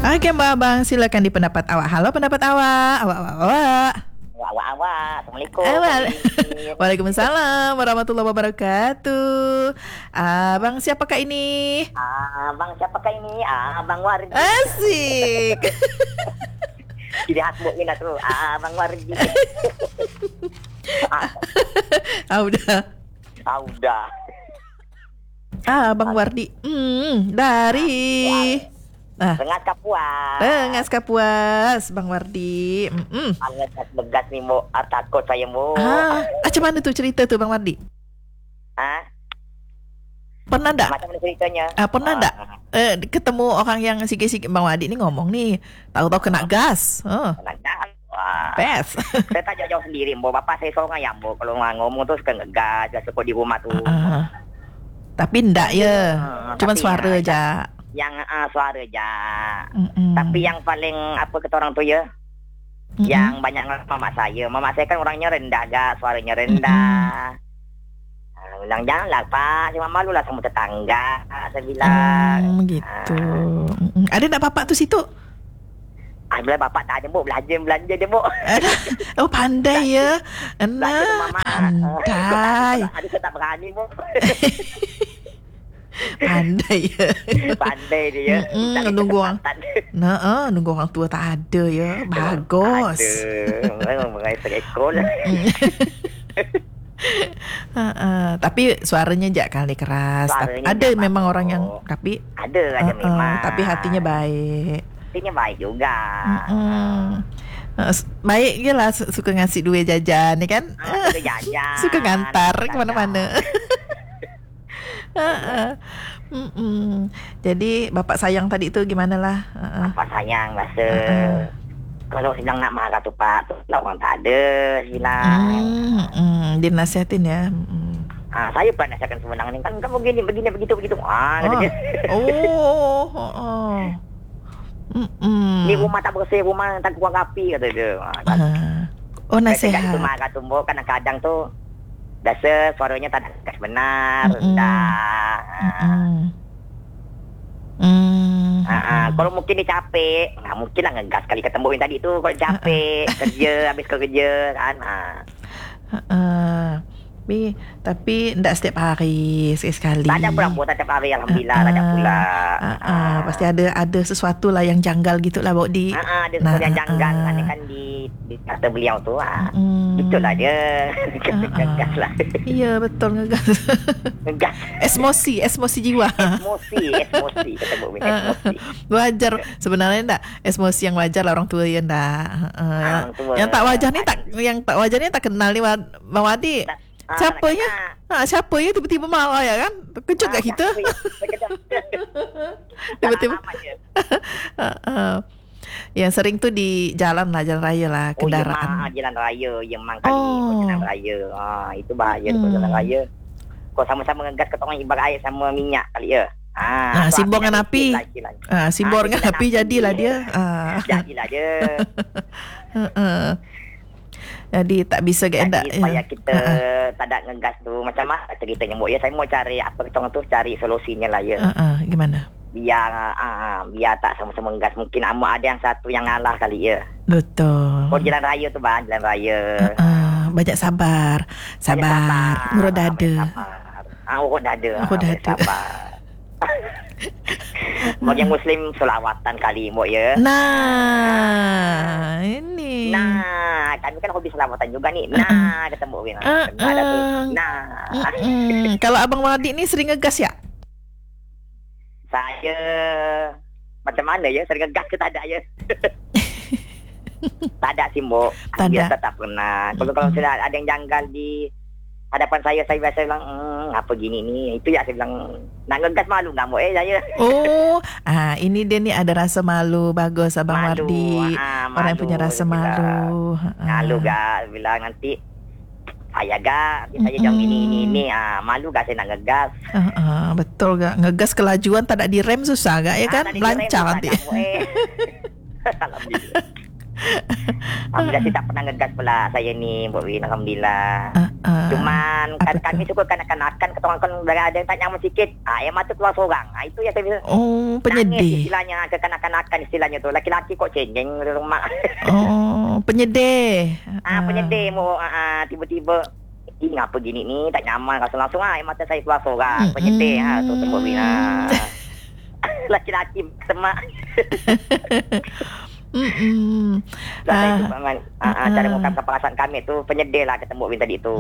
Okey, Mbak Abang, silakan di pendapat awak. Halo pendapat awak. Awak. Awak. Assalamualaikum. Waalaikumsalam warahmatullahi wabarakatuh. Abang siapakah ini? Abang siapakah ini? Abang Wardi. Asik. Jadi hasbuk ni lah tu. Abang Wardi. Udah. Udah. Abang Wardi. Dari Rengas Kapuas. Rengas Kapuas, Bang Wardi. Rengas begas ni, Mok. Takut saya, Mok. Macam mana tu cerita tu, Bang Wardi? Pernah tak? Macam mana ceritanya? Pernah tak ketemu orang yang sikit-sikit Bang Wardi ni ngomong ni, tahu-tahu kena gas. Kena gas. Best. Saya tak jauh-jauh sendiri, Mok. Bapak saya seorang yang, Mok. Kalau orang ngomong tu suka ngegas. Biasa kok di rumah tu. Tapi ndak ya. Cuma suara je. Yang suara je. Tapi yang paling apa kata orang tu ya, yang banyak mamak saya. Mamak saya kan orangnya rendah agak, suaranya rendah. Bilang janganlah Pak, saya malu lah sama tetangga. Saya bilang gitu. Ada tak bapak tu situ? Bila bapak tak ada, Mok, belanja je, Mok. Oh, pandai ya. Pandai. Ada saya tak berani, Mok. Pandai ya. Pandai dia. Nunggu orang. Nunggu orang tua tak ada ya. Bagus. Ada. Mengenai seekor lah. Tapi suaranya jak kali keras. Ada memang orang yang tapi ada memang. Tapi hatinya baik. Hatinya baik juga. Baik je lah, suka ngasih duit jajan ni kan. Suka jajan. Suka ngantar ke mana-mana. Jadi bapak sayang tadi tu gimana lah? Bapak sayang rasa kalau sedang nak marah tu Pak, tu orang tak ada hilang. Dia nasihatin ya. Saya pernah nasihatkan sebenarnya ni, kan kamu begini begitu. Kata dia. Ni rumah tak bersih, rumah tak kurang rapi, kata dia. Nasihat. Tu marah tu, Mok, kadang-kadang tu rasa suaranya tak ada kas benar, rendah. Kalau mungkin dia capek, mungkin lah ngegas kali ketemu yang tadi tu. Kalau capek, habis kerja kan. Tapi tak setiap hari, sekali-sekali. Tak ada pula, tak setiap hari, alhamdulillah. Tak ada pula. Pasti ada sesuatu lah yang janggal gitulah, Bok Di. Ada sesuatu yang janggal kan di kata beliau tu. Itulah dia. Ngegas lah. Iya, betul, ngegas. Ngegas. Esmosi jiwa. Esmosi kata Bok Min, esmosi. Wajar sebenarnya tak? Esmosi yang wajar lah, orang tua ya ndak. Yang tak wajar ni tak kenal ni Bang Wadi. Siapa ya tiba-tiba marah ya kan? Kejut kat kita. Tiba-tiba. Yang sering tu di jalan raya lah, kendaraan. Jalan raya yang memang kali jalan raya. Itu bahaya tu jalan raya. Kau sama-sama ngegas kata orang ibarat air sama minyak kali ya. Simbor dengan api. Simbor dengan api jadilah dia. Jadilah dia. Jadi tak bisa endak supaya kita tak ada ngegas tu. Macam mana ceritanya, Mok? Ya, saya mau cari apa kita orang tu, cari solusinya lah ya. Gimana? Biar tak sama-sama ngegas. Mungkin ada yang satu yang ngalah kali ya. Betul. Jalan raya tu Bang, jalan raya. Banyak sabar. Urut dada. Urut dada. Sabar. Bagi yang Muslim selawatan kali, Mok ya. Ini. Kami kan hobi selawatan juga ni. Kata Mok Win. Kalau Abang Wardi ni sering ngegas ya? Saya macam mana ya? Sering ngegas ke tak ada ya? Tak ada sih, Mok. Biasa tak pernah. Kalau sudah ada yang janggal di hadapan saya biasa bilang apa gini ni. Itu ya saya bilang, nak ngegas malu enggak, Mok saya. Ini dia ni ada rasa malu. Bagus Abang Wardi. Orang yang punya rasa malu. Malu gak bilang nanti saya jangan gini. Malu gak saya nak ngegas. Betul gak? Ngegas kelajuan tak ada direm susah gak ya kan? Lancar nanti. Alhamdulillah saya tak pernah ngegas pula saya ni, Mbak Win. Alhamdulillah. Cuman kan kami suka kanak-kanakan ketongan ada yang tak nyaman sikit. Air mata keluar seorang. Itu yang saya penyedih. Nangis istilahnya kekanak-kanakan istilahnya tu. Laki-laki kok cengeng rumah. Penyedih. Penyedih tiba-tiba ngapa gini ni tak nyaman langsung air mata saya keluar seorang. Penyedih tu tembok bina. Laki-laki semak. Saya itu memang cara mengungkapkan perasaan kami tu penyedih lah ketemu Win tadi tu.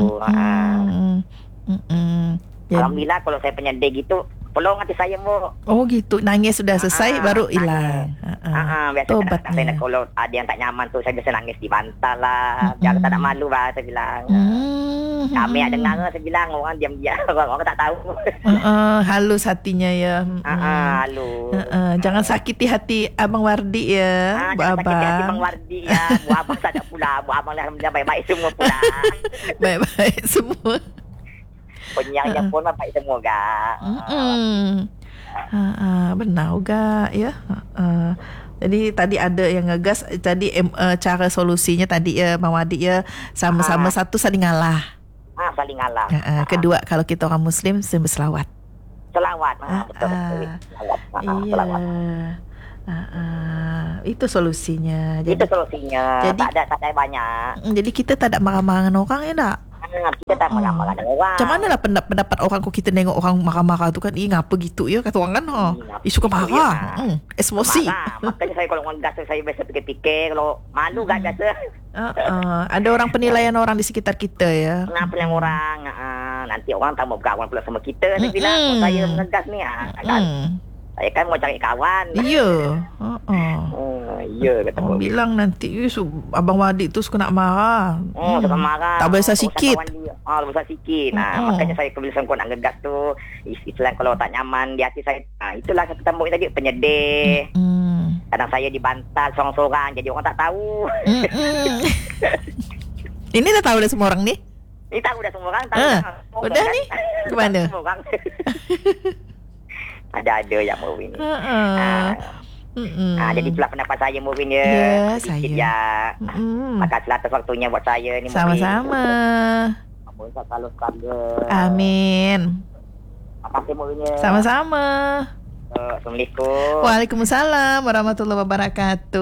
Alhamdulillah kalau saya penyedih gitu, tolong hati saya mu. Oh gitu, nangis sudah selesai baru hilang. Biasa saya kalau ada yang tak nyaman tu saya biasa nangis di bantal lah. Jangan tak ada malu lah saya bilang. Kami ada dengar saya bilang orang diam-diam orang tak tahu. Halus hatinya ya. Halus. Jangan sakiti hati Abang Wardi ya, Bu Abang. Jangan sakiti hati Abang Wardi ya. Bu Abang tak ada pula. Bu Abang alhamdulillah baik-baik semua pula. Baik-baik semua. Penyanyi pun baik semua gak. Benar juga ya. Jadi tadi ada yang ngegas. Tadi cara solusinya tadi ya Bang Wadi ya, sama-sama satu saling ngalah. Saling ngalah. Kedua kalau kita orang Muslim berselawat. Selawat. Betul. Selawat. Itu solusinya. Jadi, tak ada banyak. Jadi kita tak ada marah-marah orang ya tak? Kita tak marah-marah dengan orang. Macam mana lah pendapat orang kau kita nengok orang marah-marah tu kan, ngapa gitu ya kata orang kan suka marah. Emosi. Makanya saya kalau ngegas saya biasa fikir-fikir kalau malu gak gas. Ada orang penilaian orang di sekitar kita ya. Kenapa yang orang nanti orang tak mau berkawan pula sama kita. Saya bilang saya ngegas ni saya kan mau cari kawan. Iya. Ya kata orang bilang nanti Abang Wadi tu suka nak marah. Suka marah. Tak besar sikit. Besar sikit. Makanya saya kebiasaan kau nak ngegas tu. Istilah kalau tak nyaman di hati saya. Itulah saya ketemu tadi penyedih. Kadang saya dibantal sorang-sorang jadi orang tak tahu. Ini dah tahu dah semua orang ni? Ini tahu dah semua orang. Udah ni? Gimana? Semua orang. Ada yang mau ini. Jadi itulah pendapat saya Mubin ya. Sedikit saya. Makasih atas waktunya buat saya ni Mubin. Sama-sama. Kalau amin. Makasih Mubin ya. Sama-sama. Assalamualaikum. Waalaikumsalam warahmatullahi wabarakatuh.